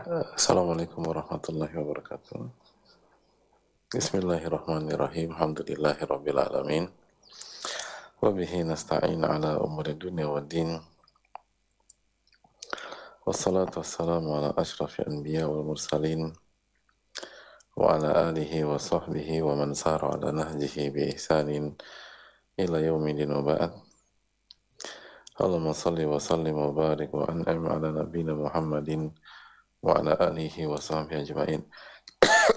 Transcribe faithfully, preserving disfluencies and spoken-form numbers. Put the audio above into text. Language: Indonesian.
Assalamualaikum warahmatullahi wabarakatuh. Bismillahirrahmanirrahim. Alhamdulillahirabbil alamin. Wa bihi nasta'in ala umuri dunya waddin. Wassalatu wassalamu ala asyrafil anbiya wal mursalin wa ala alihi wa sahbihi wa man sara ala nahjihi bi ihsanin ila yaumil wa ba'd. Allahumma salli wa sallim wa barik wa an'im ala nabiyyina Muhammadin wa ala alihi wa sahbihi ajma'in.